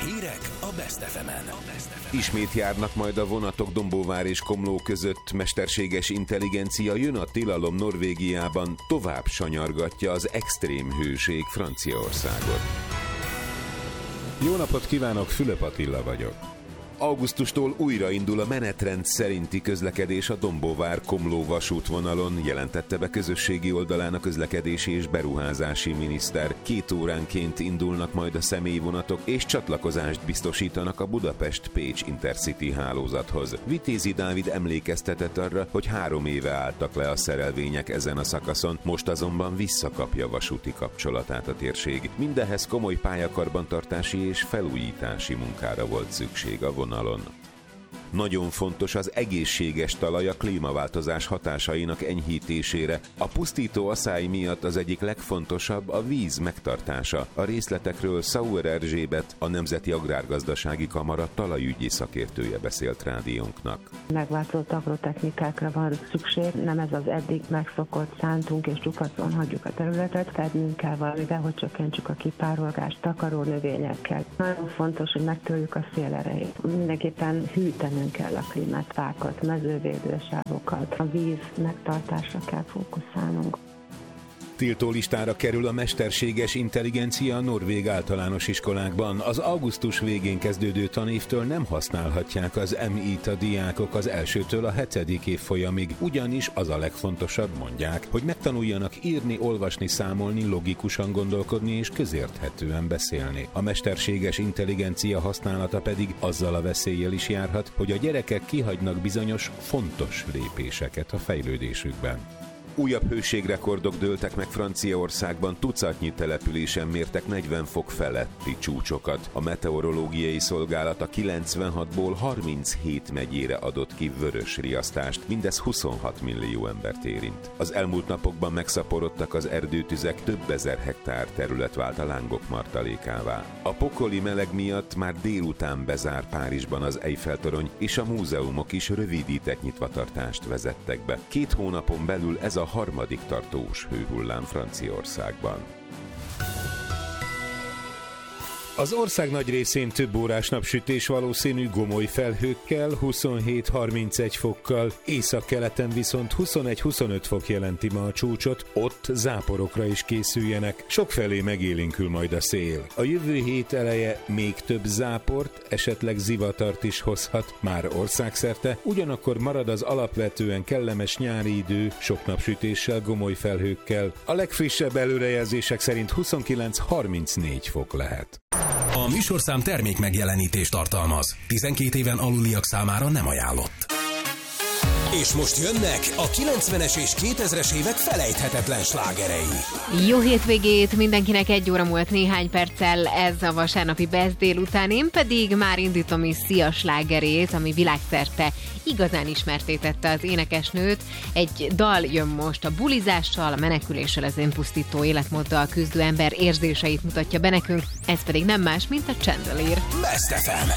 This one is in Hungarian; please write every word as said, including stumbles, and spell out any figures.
Hírek a Best ef emen. Ismét járnak majd a vonatok Dombóvár és Komló között. Mesterséges intelligencia, jön a tilalom Norvégiában, tovább sanyargatja az extrém hőség Franciaországot. Jó napot kívánok, Fülöp Attila vagyok. Augusztustól újraindul a menetrend szerinti közlekedés a Dombóvár-Komló vasútvonalon, jelentette be közösségi oldalán a közlekedési és beruházási miniszter. Két óránként indulnak majd a személyvonatok, és csatlakozást biztosítanak a Budapest-Pécs Intercity hálózathoz. Vitézi Dávid emlékeztetett arra, hogy három éve álltak le a szerelvények ezen a szakaszon, most azonban visszakapja vasúti kapcsolatát a térség. Mindehhez komoly pályakarbantartási és felújítási munkára volt szükség a vonalon. Nagyon fontos az egészséges talaj a klímaváltozás hatásainak enyhítésére. A pusztító aszály miatt az egyik legfontosabb a víz megtartása. A részletekről Sauer Erzsébet, a Nemzeti Agrárgazdasági Kamara talajügyi szakértője beszélt rádiónknak. Megváltozott agrotechnikákra van szükség, nem ez az eddig megszokott szántunk és csupaszon hagyjuk a területet, tennünk kell valamivel, hogy csökkentsük a kipárolgást takaró növényekkel. Nagyon fontos, hogy megtörjük a szélerejét. Mindenképpen hűtenünk kell a klímát, fákat, mezővédősávokat, a víz megtartásra kell fókuszálnunk. Tiltó listára kerül a mesterséges intelligencia a norvég általános iskolákban. Az augusztus végén kezdődő tanévtől nem használhatják az em í-t a diákok az elsőtől a hetedik évfolyamig, ugyanis az a legfontosabb, mondják, hogy megtanuljanak írni, olvasni, számolni, logikusan gondolkodni és közérthetően beszélni. A mesterséges intelligencia használata pedig azzal a veszéllyel is járhat, hogy a gyerekek kihagynak bizonyos fontos lépéseket a fejlődésükben. Újabb hőségrekordok dőltek meg Franciaországban, tucatnyi településen mértek negyven fok feletti csúcsokat. A meteorológiai szolgálat a kilencvenhatból harminchét megyére adott ki vörös riasztást, mindez huszonhat millió embert érint. Az elmúlt napokban megszaporodtak az erdőtüzek, több ezer hektár terület vált a lángok martalékává. A pokoli meleg miatt már délután bezár Párizsban az Eiffel-torony, és a múzeumok is rövidített nyitvatartást vezettek be. Két hónapon belül ez a a harmadik tartós hőhullám Franciaországban. Az ország nagy részén több órás napsütés valószínű, gomoly felhőkkel, huszonhét-harmincegy fokkal, északkeleten viszont huszonegy-huszonöt fok jelenti ma a csúcsot, ott záporokra is készüljenek, sokfelé megélénkül majd a szél. A jövő hét eleje még több záport, esetleg zivatart is hozhat, már országszerte, ugyanakkor marad az alapvetően kellemes nyári idő, sok napsütéssel, gomoly felhőkkel. A legfrissebb előrejelzések szerint huszonkilenc-harmincnégy fok lehet. A műsorszám termék megjelenítést tartalmaz. tizenkét éven aluliak számára nem ajánlott. És most jönnek a kilencvenes és kétezres évek felejthetetlen slágerei. Jó hétvégét mindenkinek, egy óra múlt néhány perccel, ez a vasárnapi Best délután, én pedig már indítom is Szia slágerét, ami világszerte igazán ismertétette az énekesnőt. Egy dal jön most a bulizással, a meneküléssel, az önpusztító életmóddal küzdő ember érzéseit mutatja be nekünk, ez pedig nem más, mint a Chandelier. Best ef em.